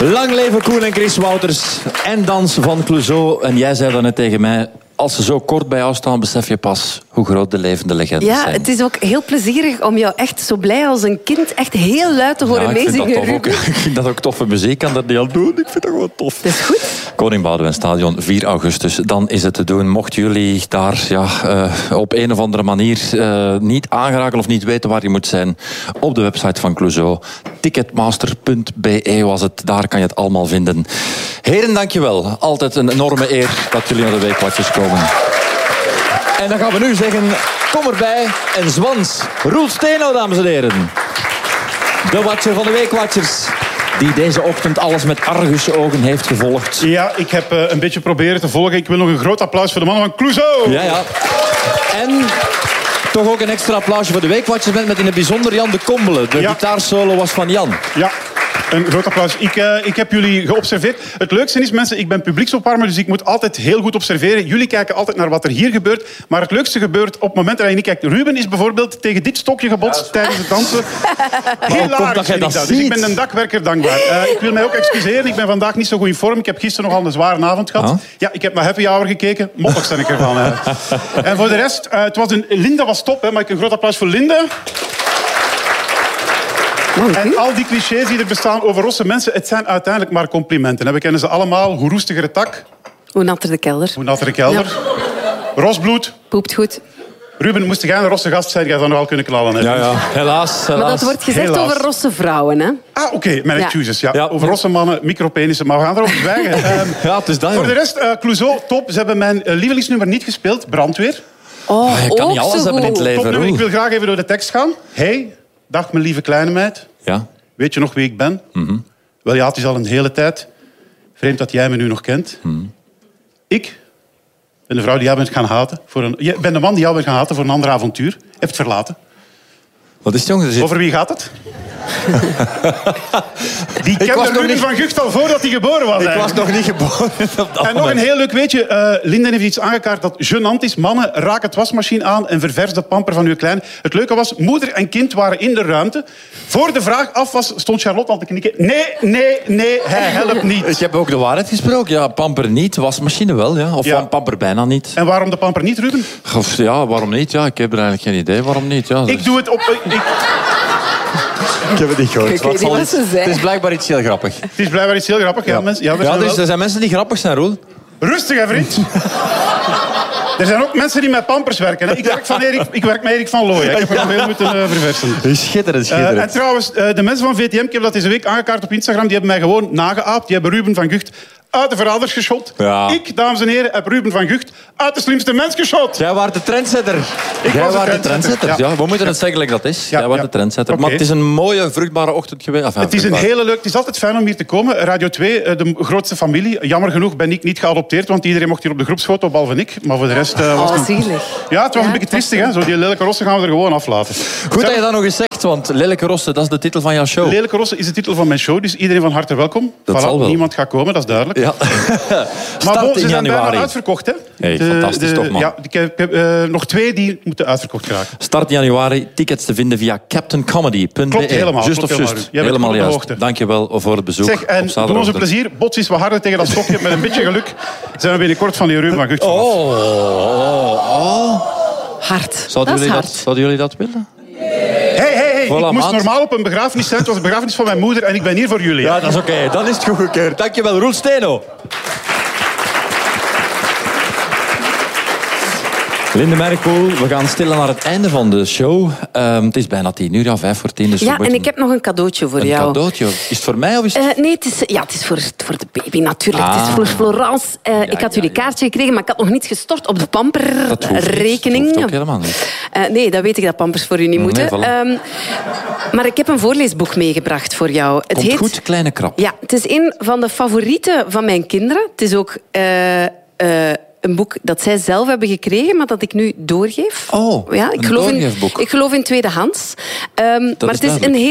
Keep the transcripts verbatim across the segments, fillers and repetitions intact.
Lang leven Koen en Chris Wouters en dans van Clouseau. En jij zei dan net tegen mij, als ze zo kort bij jou staan, besef je pas hoe groot de levende legendes ja, zijn. Het is ook heel plezierig om jou echt zo blij als een kind echt heel luid te horen ja, ik meezingen. vind dat ook, ik vind dat ook toffe muziek. Ik kan dat niet al doen. Ik vind dat gewoon tof. Dat is goed. Koning Boudewijn Stadion, vier augustus. Dan is het te doen. Mochten jullie daar ja, uh, op een of andere manier uh, niet aangeraken of niet weten waar je moet zijn, op de website van Clouseau. ticketmaster punt b e was het. Daar kan je het allemaal vinden. Heren, dankjewel. Altijd een enorme eer dat jullie naar de Weekwatchers komen. En dan gaan we nu zeggen, kom erbij en zwans. Roel Steno, dames en heren. De watcher van de Weekwatchers. Die deze ochtend alles met argusogen heeft gevolgd. Ja, ik heb uh, een beetje proberen te volgen. Ik wil nog een groot applaus voor de mannen van Clouseau. Ja, ja. En toch ook een extra applausje voor de Weekwatchers met in het bijzonder Jan de Kombele. De ja. gitaarsolo was van Jan. Ja. Een groot applaus. Ik, uh, ik heb jullie geobserveerd. Het leukste is, mensen, ik ben publieksopwarmer, dus ik moet altijd heel goed observeren. Jullie kijken altijd naar wat er hier gebeurt. Maar het leukste gebeurt op momenten dat je niet kijkt. Ruben is bijvoorbeeld tegen dit stokje gebotst ja, tijdens het dansen. Heel laag dat, dat, dat. Dus ik ben een dakwerker dankbaar. Uh, ik wil mij ook excuseren. Ik ben vandaag niet zo goed in vorm. Ik heb gisteren nogal een zware avond gehad. Oh. Ja, ik heb naar Happy Hour gekeken. Moppig sta ik ervan. Uh. En voor de rest, uh, het was een, Linda was top. Hè, maar ik een groot applaus voor Linda. En al die clichés die er bestaan over rosse mensen, het zijn uiteindelijk maar complimenten. We kennen ze allemaal. Hoe roestiger het tak, hoe natter de kelder. Hoe natter de kelder. Ja. Rosbloed. Poept goed. Ruben, moest jij een rosse gast zijn, jij zou nog wel kunnen knallen. Hè? Ja, ja. Helaas, helaas. Maar dat wordt gezegd helaas. Over rosse vrouwen, hè? Ah, oké. Okay. Mijn ja. excuses. Ja. Ja. Over rosse mannen, micropenissen. Maar we gaan erover zwijgen. um, ja, het is dat, voor de rest, uh, Clouseau, top. Ze hebben mijn uh, lievelingsnummer niet gespeeld. Brandweer. Oh, oh, je kan niet alles hebben in het leven. Top, ik wil graag even door de tekst gaan. Hey, dag mijn lieve kleine meid. Ja. Weet je nog wie ik ben? Mm-hmm. Wel ja, het is al een hele tijd. Vreemd dat jij me nu nog kent. Mm-hmm. Ik ben de vrouw die jou bent gaan haten. Voor een, je ben de man die jou bent gaan haten voor een ander avontuur. Hebt verlaten. Wat is het, jongen? Zit... Over wie gaat het? Die kende Ruben niet... van Gucht al voordat hij geboren was. Ik eigenlijk. was nog niet geboren. En nog een heel leuk weetje. Uh, Linden heeft iets aangekaart dat gênant is. Mannen, raak het wasmachine aan en ververs de pamper van uw klein. Het leuke was, moeder en kind waren in de ruimte. Voor de vraag af was, stond Charlotte al te knikken. Nee, nee, nee, hij helpt niet. Ik heb ook de waarheid gesproken. Ja, pamper niet, wasmachine wel. Ja. Of ja. pamper bijna niet. En waarom de pamper niet, Ruben? Of, ja, waarom niet? Ja, ik heb er eigenlijk geen idee. Waarom niet? Ja, dus... Ik doe het op... Ik... Ik heb het niet gehoord. Ik weet niet wat ze het is blijkbaar iets heel grappig. Het is blijkbaar iets heel grappig, ja. Ja, mensen. Ja, ja dus wel... er zijn mensen die grappig zijn, Roel. Rustig, hè, vriend. Er zijn ook mensen die met pampers werken. Hè. Ik, werk van Erik, ik werk met Erik van Looijen. Ik heb er nog veel moeten uh, verversen. Schitterend, schitterend. Uh, en trouwens, uh, de mensen van V T M, ik heb dat deze week aangekaart op Instagram, die hebben mij gewoon nageaapt. Die hebben Ruben van Gucht uit de verraders geschot. Ja. Ik, dames en heren, heb Ruben van Gucht uit de slimste mens geschot. Jij was de trendsetter. Ik Jij was was de de trendsetter. Ja. Ja, we moeten het zeggen like dat is. Ja, Jij was ja. de trendsetter. Okay. Maar het is een mooie, vruchtbare ochtend geweest. Enfin, het is een hele leuk... Het is altijd fijn om hier te komen. Radio twee, de grootste familie. Jammer genoeg ben ik niet geadopteerd, want iedereen mocht hier op de groepsfoto, behalve ik. Maar voor de rest... Uh, was oh, het... zielig. Ja, het was ja, een beetje triestig, hè. Zo die lelijke rossen gaan we er gewoon aflaten. Goed dat je dat nog eens zegt, want Lelijke Rossen, dat is de titel van jouw show. Lelijke Rossen is de titel van mijn show, dus iedereen van harte welkom. Dat voilà, zal wel. Niemand gaat komen, dat is duidelijk. Ja. Maar bon, ze zijn januari. bijna uitverkocht, hè? Hey, de, fantastisch de, toch, man. Ja, ik heb, ik heb uh, nog twee die moeten uitverkocht geraken. Start januari, tickets te vinden via captain comedy punt b e. Klopt helemaal. Just klopt of just. helemaal, helemaal juist. hoogte. Dank je wel voor het bezoek. Zeg, en doe ons een plezier. Bots is wat harder tegen dat stokje. Met een beetje geluk zijn we binnenkort van die Ruben van Gucht vanaf. Oh, oh, oh. Hard. Zouden dat jullie is hard. dat, zouden jullie dat willen? Hey, hey, hey. Voilà, ik moest maat. normaal op een begrafenis zijn. Het was de begrafenis van mijn moeder en ik ben hier voor jullie. Ja, dat is oké. Okay. Dan is het goedgekeurd. Dank je wel, Roel Steno. Linde Merkel, we gaan stilaan naar het einde van de show. Um, het is bijna tien uur, ja, vijf voor tien. Dus ja, en ik heb nog een cadeautje voor een jou. Een cadeautje? Is het voor mij of is het... Uh, nee, het is, ja, het is voor, voor de baby natuurlijk. Ah. Het is voor Florence. Uh, Ja, ik had ja, jullie ja. kaartje gekregen, maar ik had nog niet gestort op de Dat hoeft niet. pamperrekening. Dat hoeft ook helemaal niet. Uh, nee, dat weet ik dat pampers voor u niet Nee, moeten. voilà. Um, maar ik heb een voorleesboek meegebracht voor jou. Het Komt heet... goed, kleine krab. Ja, het is een van de favorieten van mijn kinderen. Het is ook... Uh, uh, een boek dat zij zelf hebben gekregen, maar dat ik nu doorgeef. Oh, ja, ik een geloof in, doorgeefboek. ik geloof in tweedehands. Um, maar het is duidelijk. een heel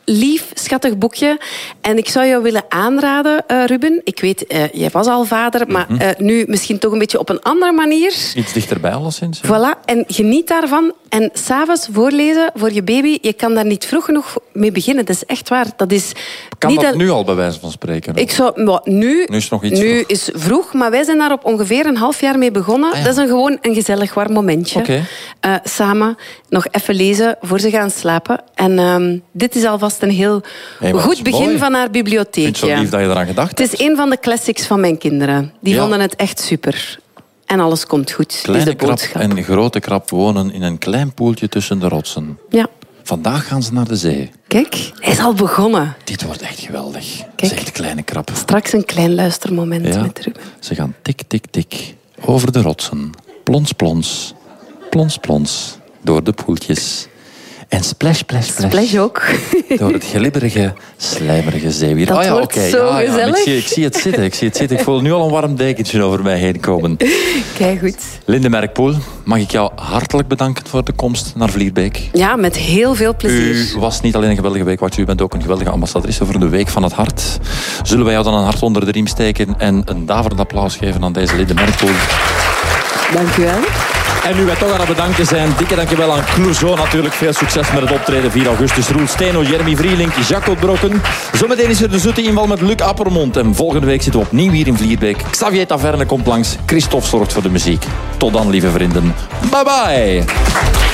lief, schattig boekje. En ik zou jou willen aanraden, uh, Ruben. Ik weet, uh, jij was al vader, maar uh, nu misschien toch een beetje op een andere manier. Iets dichterbij alleszins. Ja. Voilà, en geniet daarvan. En s'avonds voorlezen voor je baby, je kan daar niet vroeg genoeg mee beginnen. Dat is echt waar. Dat is kan niet dat al... nu al bij wijze van spreken? Ik zou, nou, nu nu is het nog iets nu vroeg. is vroeg, maar wij zijn daar op ongeveer een half jaar mee begonnen. Ah, ja. Dat is een, gewoon een gezellig warm momentje. Okay. Uh, samen nog even lezen voor ze gaan slapen. En um, dit is alvast een heel hey, goed begin mooi. van haar bibliotheek. Ik vind het zo lief dat je eraan gedacht hebt. Het is een van de classics van mijn kinderen. Die ja. vonden het echt super. En alles komt goed. Kleine is de krab boodschap. en grote krab wonen in een klein poeltje tussen de rotsen. Ja. Vandaag gaan ze naar de zee. Kijk, hij is al begonnen. Dit wordt echt geweldig. Kijk. Zegt kleine krab. Straks een klein luistermoment ja. met Ruben. Ze gaan tik, tik, tik. Over de rotsen. Plons, plons. Plons, plons. Door de poeltjes. En splash, splash, splash. Splash ook. Door het glibberige, slijmerige zeewier. Dat oh ja, wordt okay. zo ja, ja. gezellig. Ik, zie, ik zie het zitten. Ik zie het zitten. Ik voel nu al een warm dekentje over mij heen komen. Kijk goed. Linde Merkpoel, mag ik jou hartelijk bedanken voor de komst naar Vlierbeek. Ja, met heel veel plezier. U was niet alleen een geweldige weekwatcher, u bent ook een geweldige ambassadrice voor de Week van het Hart. Zullen wij jou dan een hart onder de riem steken en een daverend applaus geven aan deze Linde Merkpoel? Dank u wel. En nu wij toch aan het bedanken zijn, dikke dankjewel aan Clouseau natuurlijk. Veel succes met het optreden vier augustus. Roel Steno, Jeremy Vrielink, Jacques Brokken. Zometeen is er de zoete inval met Luc Appermond. En volgende week zitten we opnieuw hier in Vlierbeek. Xavier Taverne komt langs. Christophe zorgt voor de muziek. Tot dan, lieve vrienden. Bye bye.